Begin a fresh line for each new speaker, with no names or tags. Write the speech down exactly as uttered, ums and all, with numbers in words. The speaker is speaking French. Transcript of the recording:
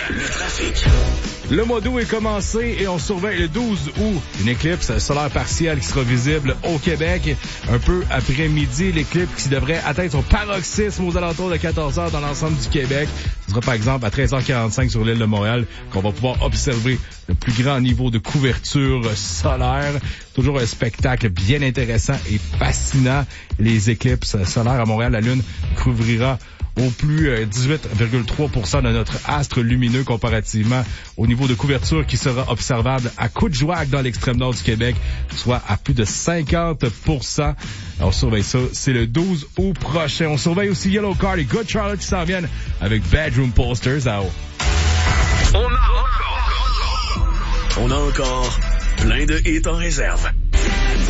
Le trafic.
Le mois d'août est commencé et on surveille le douze août une éclipse solaire partielle qui sera visible au Québec. Un peu après-midi, l'éclipse qui devrait atteindre son paroxysme aux alentours de quatorze heures dans l'ensemble du Québec. Ce sera par exemple à treize heures quarante-cinq sur l'île de Montréal qu'on va pouvoir observer le plus grand niveau de couverture solaire. Toujours un spectacle bien intéressant et fascinant. Les éclipses solaires à Montréal, la Lune couvrira au plus euh, dix-huit virgule trois pour cent de notre astre lumineux comparativement au niveau de couverture qui sera observable à Coudjouac dans l'extrême nord du Québec, soit à plus de cinquante pour cent. On surveille ça, c'est le douze août prochain. On surveille aussi Yellow Card et Good Charlotte qui s'en viennent avec Bedroom Posters à haut.
On a encore, on a encore plein de hits en réserve.